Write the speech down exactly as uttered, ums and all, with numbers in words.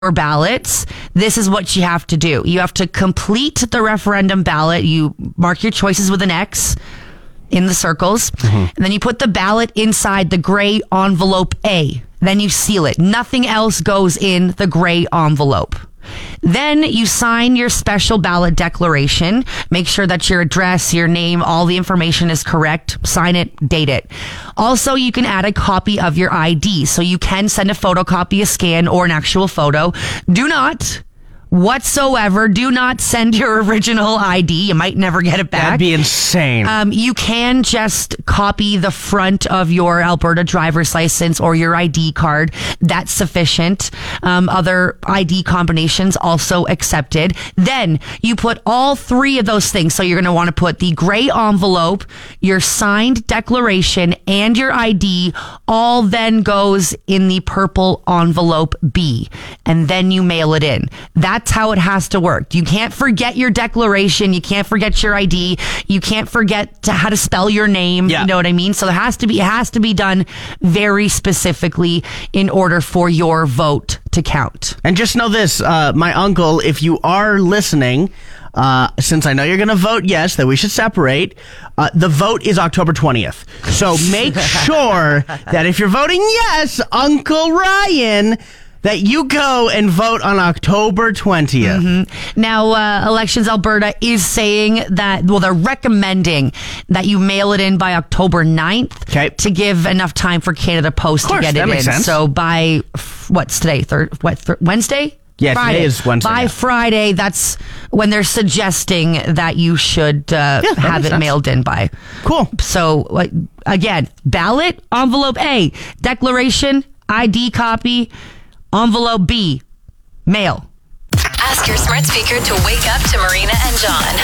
your ballots, this is what you have to do. You have to complete the referendum ballot. You mark your choices with an X in the circles, mm-hmm. and then you put the ballot inside the gray envelope A. Then you seal it. Nothing else goes in the gray envelope. Then you sign your special ballot declaration. Make sure that your address, your name, all the information is correct. Sign it, date it. Also, you can add a copy of your I D. So you can send a photocopy, a scan, or an actual photo. Do not whatsoever, do not send your original I D. You might never get it back. That'd be insane. Um, you can just copy the front of your Alberta driver's license or your I D card. That's sufficient. Um, other I D combinations also accepted. Then you put all three of those things. So you're going to want to put the gray envelope, your signed declaration, and your I D. All then goes in the purple envelope B. And then you mail it in. That's how it has to work. You can't forget your declaration. You can't forget your I D. You can't forget to how to spell your name. Yeah. You know what I mean? So it has to be, it has to be done very specifically in order for your vote to count. And just know this, uh, my uncle, if you are listening, uh, since I know you're going to vote yes, that we should separate, uh, the vote is October twentieth. So make sure that if you're voting yes, Uncle Ryan, that you go and vote on October twentieth. Mm-hmm. Now, uh, Elections Alberta is saying that, well, they're recommending that you mail it in by October ninth okay. to give enough time for Canada Post course, to get that it makes in. Sense. So by, what's today? Third, what, thir- Wednesday? Yeah, Friday. Today is Wednesday. By yeah. Friday, that's when they're suggesting that you should uh, yeah, have it sense. mailed in by. Cool. So, uh, again, ballot, envelope A, declaration, I D copy, envelope B, mail. Ask your smart speaker to wake up to Marina and John.